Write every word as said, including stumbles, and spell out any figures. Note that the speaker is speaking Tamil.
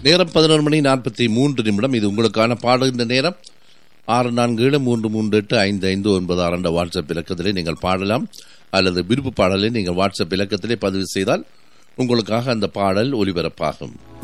நேரம் பதினொரு மணி நாற்பத்தி மூன்று நிமிடம். இது உங்களுக்கான பாடுகின்ற நேரம். ஆறு நான்கு ஏழு மூன்று மூன்று எட்டு ஐந்து ஐந்து ஒன்பது ஆறு என்ற வாட்ஸ்அப் இலக்கத்திலே நீங்கள் பாடலாம், அல்லது விருப்பு பாடலை நீங்கள் வாட்ஸ்அப் இலக்கத்திலே பதிவு செய்தால் உங்களுக்காக அந்த பாடல் ஒலிபரப்பாகும்.